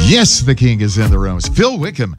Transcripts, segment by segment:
Yes, the king is in the room. It's Phil Wickham,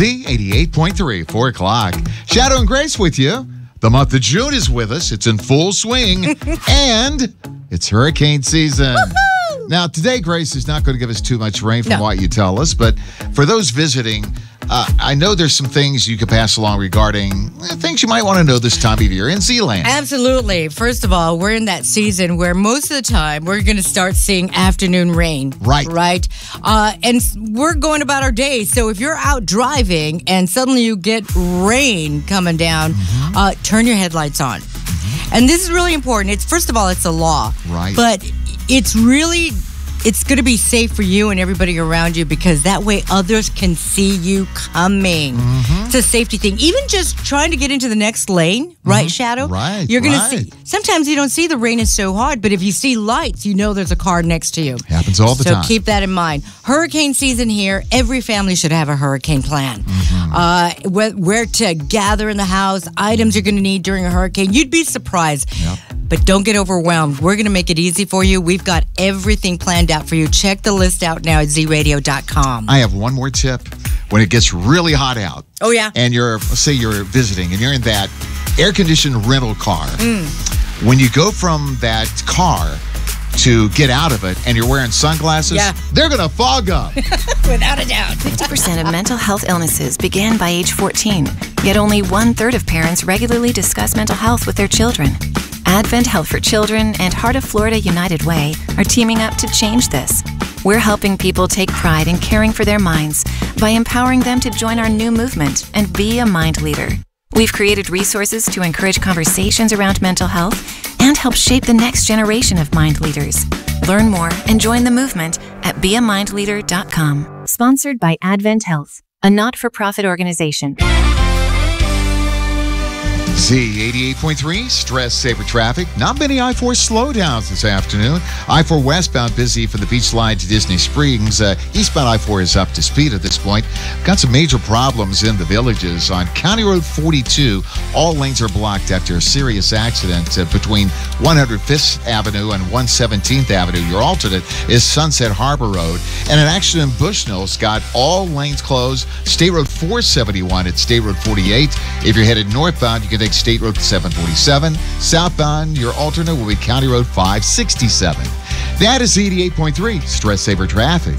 Z88.3, 4 o'clock. Shadow and Grace with you. The month of June is with us. It's in full swing. And it's hurricane season. Woo-hoo! Now, today, Grace is not going to give us too much rain from what you tell us. But for those visiting, I know there's some things you could pass along regarding things you might want to know this time of year in Zealand. Absolutely. First of all, we're in that season where most of the time we're going to start seeing afternoon rain. Right. Right? And we're going about our day. So if you're out driving and suddenly you get rain coming down, turn your headlights on. And this is really important. First of all, it's a law. Right. But it's going to be safe for you and everybody around you because that way others can see you coming. It's a safety thing. Even just trying to get into the next lane, right, Shadow? Right, You're going to see. Sometimes you don't see the rain is so hard, but if you see lights, you know there's a car next to you. Happens all the time. So keep that in mind. Hurricane season here. Every family should have a hurricane plan. Where to gather in the house, items you're going to need during a hurricane. You'd be surprised. Yep. But don't get overwhelmed. We're going to make it easy for you. We've got everything planned out for you. Check the list out now at zradio.com. I have one more tip. When it gets really hot out. Oh, yeah. And say you're visiting and you're in that air-conditioned rental car. When you go from that car to get out of it and you're wearing sunglasses, they're going to fog up. Without a doubt. 50% of mental health illnesses begin by age 14, yet only 1/3 of parents regularly discuss mental health with their children. Advent Health for Children and Heart of Florida United Way are teaming up to change this. We're helping people take pride in caring for their minds by empowering them to join our new movement and be a mind leader. We've created resources to encourage conversations around mental health and help shape the next generation of mind leaders. Learn more and join the movement at beamindleader.com. Sponsored by Advent Health, a not-for-profit organization. Z88.3, Stress Saver Traffic. Not many I-4 slowdowns this afternoon. I-4 westbound busy from the beach line to Disney Springs. Eastbound I-4 is up to speed at this point. Got some major problems in the villages. On County Road 42, all lanes are blocked after a serious accident between 105th Avenue and 117th Avenue. Your alternate is Sunset Harbor Road. And an accident in Bushnell's got all lanes closed. State Road 471 at State Road 48. If you're headed northbound, you can take State Road 747. Southbound, your alternate will be County Road 567. That is 88.3 Stress Saver Traffic.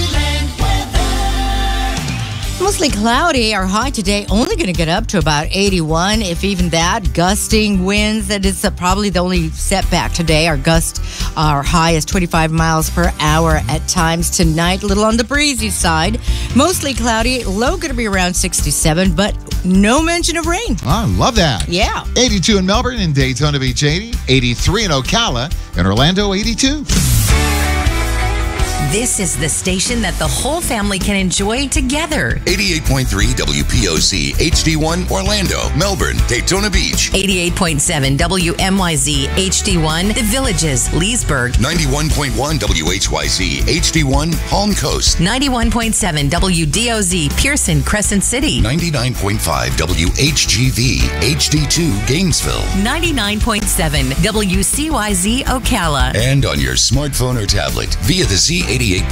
Mostly cloudy. Our high today only going to get up to about 81, if even that. Gusting winds. That is probably the only setback today. Our high is 25 miles per hour at times tonight. A little on the breezy side. Mostly cloudy. Low going to be around 67, but no mention of rain. I love that. Yeah. 82 in Melbourne, in Daytona Beach 80. 83 in Ocala. In Orlando 82. This is the station that the whole family can enjoy together. 88.3 WPOC HD1 Orlando, Melbourne, Daytona Beach. 88.7 WMYZ HD1 The Villages, Leesburg. 91.1 WHYZ HD1 Palm Coast. 91.7 WDOZ Pearson, Crescent City. 99.5 WHGV HD2 Gainesville. 99.7 WCYZ Ocala. And on your smartphone or tablet via the Z88.3